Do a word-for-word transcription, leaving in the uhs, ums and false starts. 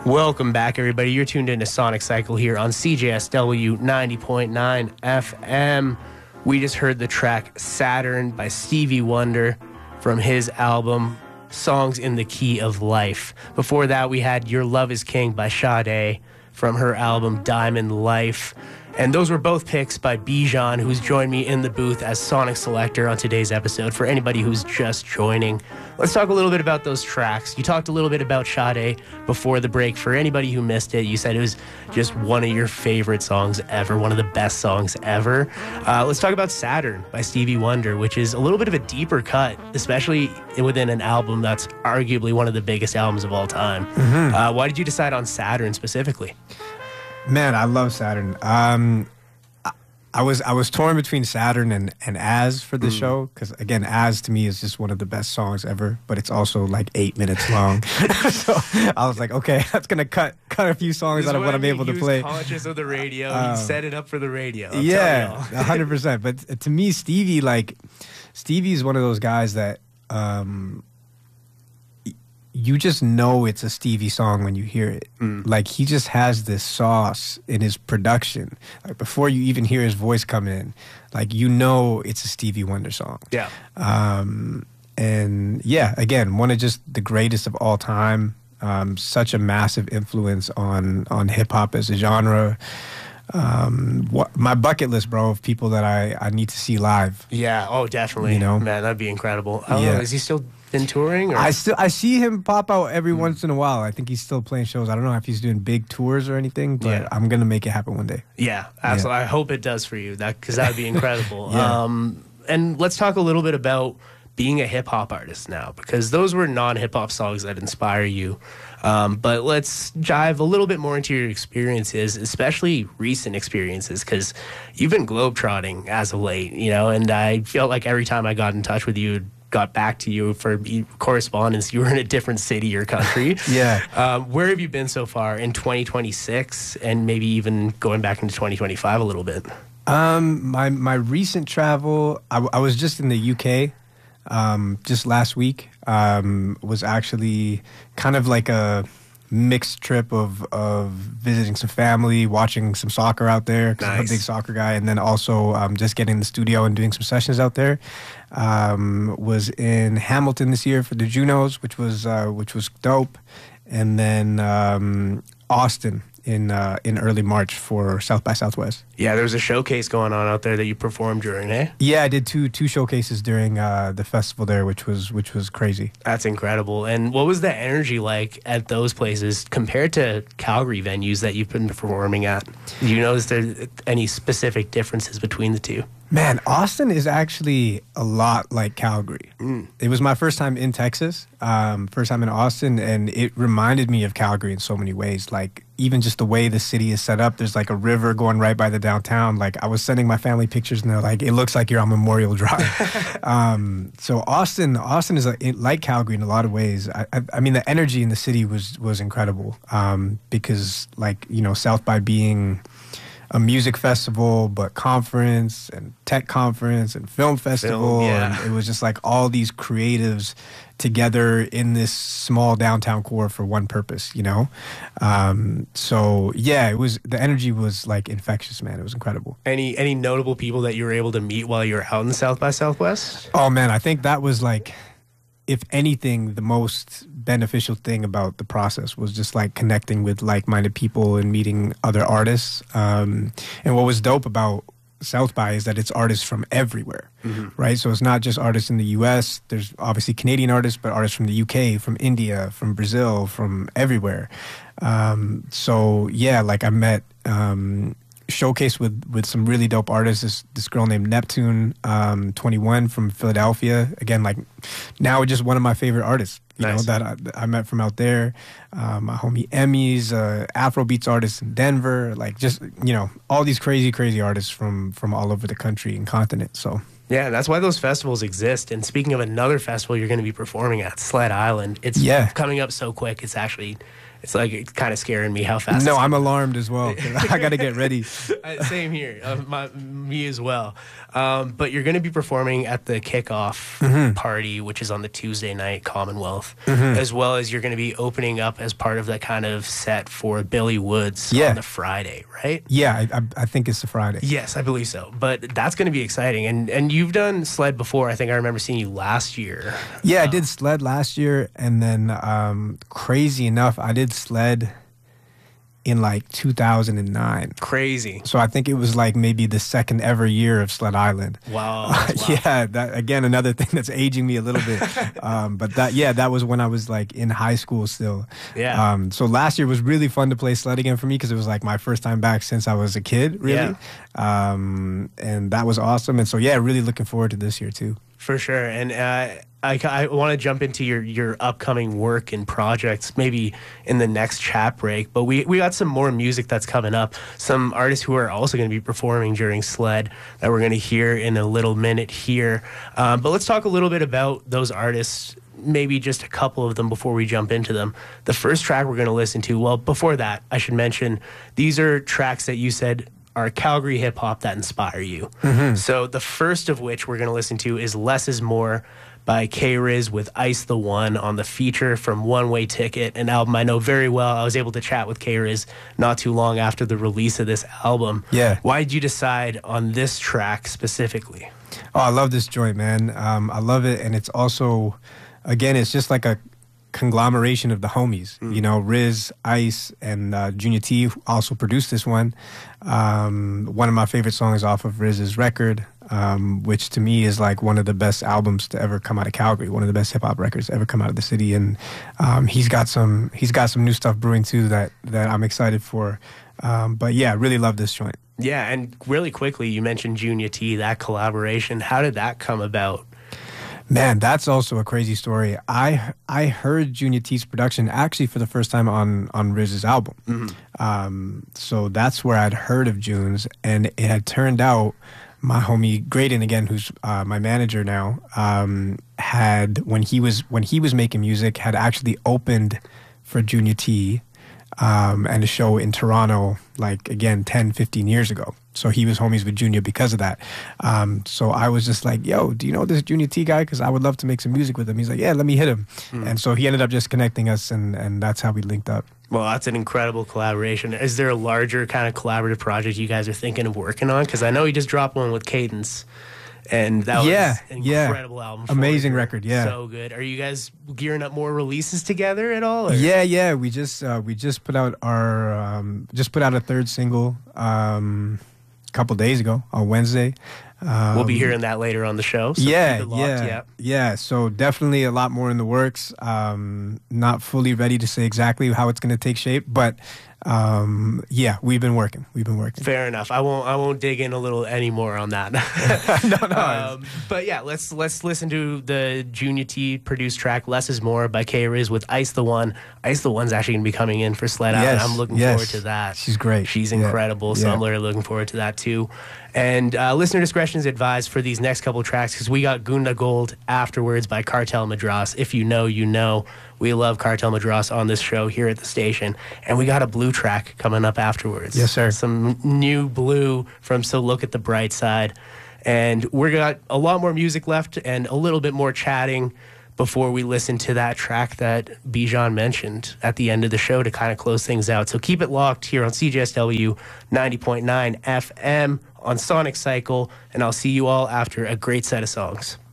Welcome back, everybody. You're tuned into Sonic Cycle here on C J S W ninety point nine F M. We just heard the track Saturn by Stevie Wonder from his album Songs in the Key of Life. Before that, we had Your Love is King by Sade from her album Diamond Life. And those were both picks by Bijan, who's joined me in the booth as Sonic Selector on today's episode. For anybody who's just joining, let's talk a little bit about those tracks. You talked a little bit about Sade before the break. For anybody who missed it, you said it was just one of your favorite songs ever, one of the best songs ever. Uh, let's talk about Saturn by Stevie Wonder, which is a little bit of a deeper cut, especially within an album that's arguably one of the biggest albums of all time. Mm-hmm. Uh, why did you decide on Saturn specifically? Man, I love Saturn. Um, I, I was I was torn between Saturn and, and As for this mm. show, because again, As to me is just one of the best songs ever, but it's also like eight minutes long. So I was like, okay, that's gonna cut cut a few songs out of what I'm able to play. He was conscious of the radio. Um, he set it up for the radio. I'm yeah, a hundred percent. But to me, Stevie, like Stevie is one of those guys that. Um, You just know it's a Stevie song when you hear it. Mm. Like, he just has this sauce in his production. Like, before you even hear his voice come in, like, you know it's a Stevie Wonder song. Yeah. Um, and, yeah, again, one of just the greatest of all time. Um, such a massive influence on, on hip-hop as a genre. Um, what, my bucket list, bro, of people that I, I need to see live. Yeah, oh, definitely. You know? Man, that'd be incredible. I don't yeah. know, is he still been touring? Or? I still I see him pop out every mm. once in a while. I think he's still playing shows. I don't know if he's doing big tours or anything, but yeah. I'm gonna make it happen one day. Yeah, absolutely. Yeah. I hope it does for you, that because that would be incredible. yeah. Um, and let's talk a little bit about being a hip hop artist now, because those were non hip hop songs that inspire you. Um, but let's dive a little bit more into your experiences, especially recent experiences, because you've been globetrotting as of late, you know. And I felt like every time I got in touch with you, got back to you for correspondence, you were in a different city or country. yeah. Um, where have you been so far in twenty twenty-six, and maybe even going back into twenty twenty-five a little bit? Um, my my recent travel, I, I was just in the U K, um, just last week. Um, was actually kind of like a mixed trip of of visiting some family, watching some soccer out there, because nice. I'm a big soccer guy, and then also um, just getting in the studio and doing some sessions out there. Um, was in Hamilton this year for the Junos, which was uh, which was dope, and then um, Austin in uh, in early March for South by Southwest. Yeah, there was a showcase going on out there that you performed during, eh? Yeah, I did two two showcases during uh, the festival there, which was which was crazy. That's incredible. And what was the energy like at those places compared to Calgary venues that you've been performing at? Do you notice there any specific differences between the two? Man, Austin is actually a lot like Calgary. Mm. It was my first time in Texas, um, first time in Austin, and it reminded me of Calgary in so many ways. Like, even just the way the city is set up, there's like a river going right by the downtown. Like, I was sending my family pictures, and they're like, it looks like you're on Memorial Drive. um, so Austin, Austin is a, it, like Calgary in a lot of ways. I, I, I mean, the energy in the city was was incredible um, because, like, you know, South by being a music festival, but conference and tech conference and film festival. Film, yeah. And it was just like all these creatives together in this small downtown core for one purpose, you know? Um, so yeah, it was, the energy was like infectious, man. It was incredible. Any, any notable people that you were able to meet while you were out in South by Southwest? Oh man, I think that was like, if anything, the most beneficial thing about the process was just like connecting with like-minded people and meeting other artists. Um, and what was dope about South by is that it's artists from everywhere, mm-hmm. right? So it's not just artists in the U S. There's obviously Canadian artists, but artists from the U K, from India, from Brazil, from everywhere. Um, so yeah, like I met... Um, showcase with with some really dope artists. This this girl named Neptune, um, twenty-one from Philadelphia. Again, like now just one of my favorite artists. You nice. know that I, that I met from out there. Um, my homie Emmy's uh, Afrobeats artist in Denver. Like just you know all these crazy crazy artists from from all over the country and continent. So. Yeah, that's why those festivals exist. And speaking of another festival you're going to be performing at, Sled Island, it's yeah. coming up so quick. It's actually It's like it's kind of scaring me how fast. No, it's I'm alarmed as well. I got to get ready. Uh, Same here, uh, my, me as well. Um, but you're going to be performing at the kickoff mm-hmm. party, which is on the Tuesday night, Commonwealth, mm-hmm. as well as you're going to be opening up as part of that kind of set for Billy Woods yeah. on the Friday, right? Yeah, I, I, I think it's the Friday. Yes, I believe so. But that's going to be exciting. And and you've done Sled before. I think I remember seeing you last year. Yeah, um, I did Sled last year, and then um, crazy enough, I did Sled in like two thousand nine. Crazy. So I think it was like maybe the second ever year of Sled Island. Wow. Uh, wow. Yeah, that again, another thing that's aging me a little bit. um, but that, yeah, that was when I was like in high school still. Yeah. Um, so last year was really fun to play Sled again for me because it was like my first time back since I was a kid, really. Yeah. Um, and that was awesome. And so, yeah, really looking forward to this year too. For sure. And uh, I, I want to jump into your, your upcoming work and projects maybe in the next chat break. But we, we got some more music that's coming up. Some artists who are also going to be performing during Sled that we're going to hear in a little minute here. Um, but let's talk a little bit about those artists, maybe just a couple of them before we jump into them. The first track we're going to listen to, well, before that, I should mention, these are tracks that you said are Calgary hip hop that inspire you. Mm-hmm. So the first of which we're going to listen to is Less Is More by K-Riz with Ice the One on the feature from One Way Ticket, an album I know very well. I was able to chat with K-Riz not too long after the release of this album. Yeah. Why did you decide on this track specifically? Oh, I love this joint, man. Um, I love it. And it's also, again, it's just like a conglomeration of the homies, mm. you know, Riz, Ice, and uh, Junior T also produced this one. Um, one of my favorite songs off of Riz's record, um, which to me is like one of the best albums to ever come out of Calgary, one of the best hip hop records to ever come out of the city. And um, he's got some he's got some new stuff brewing too that that I'm excited for. Um, but yeah, really love this joint. Yeah, and really quickly, you mentioned Junior T, that collaboration. How did that come about? Man, that's also a crazy story. I I heard Junior T's production actually for the first time on on Riz's album. Mm-hmm. Um, so that's where I'd heard of Junes, and it had turned out my homie Graydon, again, who's uh, my manager now, um, had when he was when he was making music, had actually opened for Junior T um, and a show in Toronto, like again ten, fifteen years ago. So he was homies with Junior because of that. Um, so I was just like, yo, do you know this Junior T guy? Because I would love to make some music with him. He's like, yeah, let me hit him. Mm. And so he ended up just connecting us, and, and that's how we linked up. Well, that's an incredible collaboration. Is there a larger kind of collaborative project you guys are thinking of working on? Because I know he just dropped one with Cadence, and that was yeah, an incredible yeah. album. Amazing record, yeah. So good. Are you guys gearing up more releases together at all? Or? Yeah, yeah. We just uh, we just put out our um, just put out a third single. Um, couple days ago on Wednesday. Um, we'll be hearing that later on the show. So yeah, keep it locked. yeah, yeah, yeah. So definitely a lot more in the works. Um, not fully ready to say exactly how it's going to take shape, but um, yeah, we've been working. We've been working. Fair enough. I won't. I won't dig in a little anymore on that. no, no. Um, but yeah, let's let's listen to the Junior T produced track "Less Is More" by K-Riz with Ice the One. Ice the One's actually going to be coming in for Sled Out. Yes, I'm looking yes. forward to that. She's great. She's incredible. Yeah, so yeah. I'm really looking forward to that too. And uh, listener discretion is advised for these next couple tracks because we got Gunda Gold afterwards by Cartel Madras. If you know, you know. We love Cartel Madras on this show here at the station. And we got a blue track coming up afterwards. Yes, sir. Some new blue from So Look at the Bright Side. And we got a lot more music left and a little bit more chatting before we listen to that track that Bijan mentioned at the end of the show to kind of close things out. So keep it locked here on C J S W ninety point nine F M on Sonic Cycle, and I'll see you all after a great set of songs.